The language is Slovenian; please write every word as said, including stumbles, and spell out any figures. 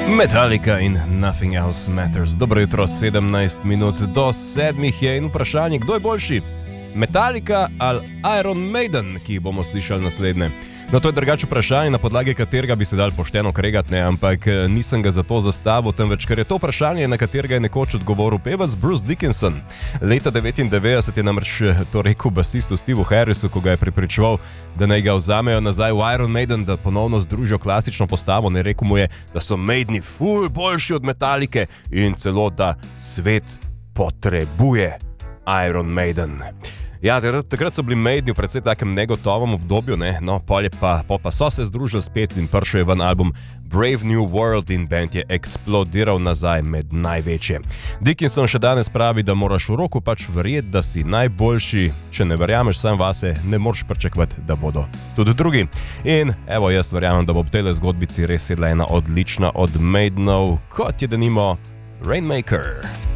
Metallica in Nothing Else Matters. Dobro jutro, sedemnajst minut do sedmih je in vprašanje, kdo je boljši? Metallica ali Iron Maiden, ki jih bomo slišali naslednje. No, to je drugače vprašanje, na podlagi katerega bi se dal pošteno kregati, ne, ampak nisem ga zato zastavil, temveč ker je to vprašanje, na katerega je nekoč odgovoril pevec Bruce Dickinson. Leta devetindevetdeset je namreč to rekel basistu Stevu Harrisu, ko ga je prepričeval, da naj ga vzamejo nazaj v Iron Maiden, da ponovno združijo klasično postavo. Ne, rekel mu je, da so Maideni ful boljši od Metallike in celo, da svet potrebuje Iron Maiden. Ja, takrat so bili Maideni v precej takem negotovem obdobju, ne? No, pol je pa, pol pa so se združili spet in prišel je ven album Brave New World in band je eksplodiral nazaj med največje. Dickinson še danes pravi, da moraš v roku pač verjeti, da si najboljši, če ne verjameš sam vase, ne moreš pričakovati, da bodo tudi drugi. In evo, jaz verjamem, da bo v tej zgodbici res sedla ena odlična od Maidenov, kot je denimo Rainmaker.